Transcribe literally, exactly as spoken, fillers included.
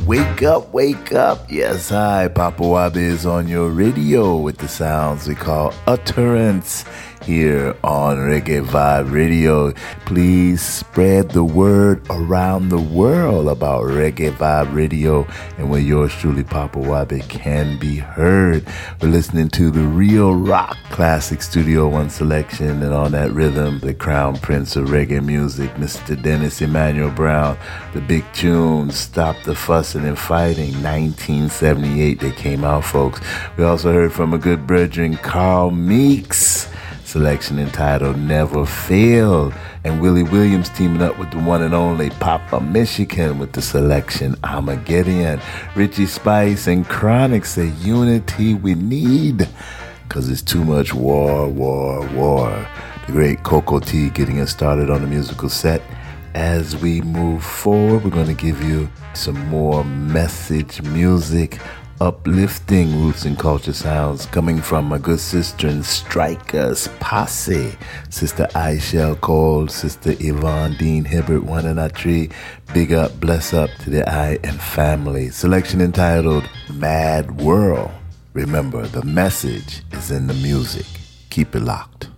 Wake up, wake up. Yes, hi, Papa Wabe is on your radio with the sounds we call utterance here on Reggae Vibe Radio. Please spread the word around the world about Reggae Vibe Radio and where yours truly, Papa Wabe, can be heard. We're listening to the Real Rock Classic Studio One selection, and on that rhythm, the Crown Prince of Reggae music, Mister Dennis Emmanuel Brown, the big tune, Stop the Fussing and Fighting, nineteen seventy-eight, they came out, folks. We also heard from a good brethren, Carl Meeks, selection entitled Never Fail, and Willie Williams teaming up with the one and only Papa Michigan with the selection Armageddon. Richie Spice and Chronic say unity we need, cause it's too much war, war, war. The great Coco T getting us started on the musical set. As we move forward, we're going to give you some more message music, uplifting roots and culture sounds coming from my good sister and Strikers Posse, Sister Aishel Cole, Sister Yvonne Dean Hibbert, one and a tree. Big up, bless up to the I and family. Selection entitled Mad World. Remember, the message is in the music. Keep it locked.